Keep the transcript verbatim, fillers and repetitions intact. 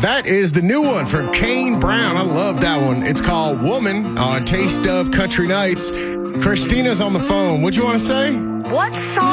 That is the new one from Kane Brown. I love that one. It's called Woman on Taste of Country Nights. Christina's on the phone. What'd you want to say? What song?